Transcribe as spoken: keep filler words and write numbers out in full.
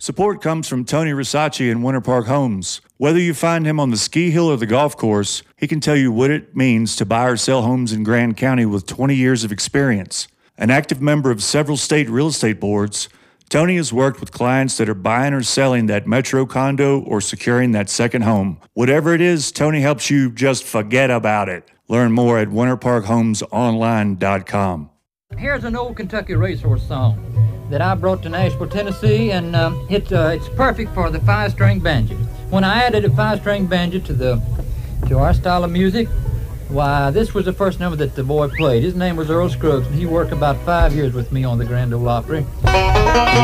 Support comes from Tony Risacci in Winter Park Homes. Whether you find him on the ski hill or the golf course, he can tell you what it means to buy or sell homes in Grand County with twenty years of experience. An active member of several state real estate boards, Tony has worked with clients that are buying or selling that metro condo or securing that second home. Whatever it is, Tony helps you just forget about it. Learn more at winter park homes online dot com. Here's an old Kentucky racehorse song that I brought to Nashville, Tennessee, and um, it, uh, it's perfect for the five-string banjo. When I added a five-string banjo to the to our style of music, why, this was the first number that the boy played. His name was Earl Scruggs, and he worked about five years with me on the Grand Ole Opry.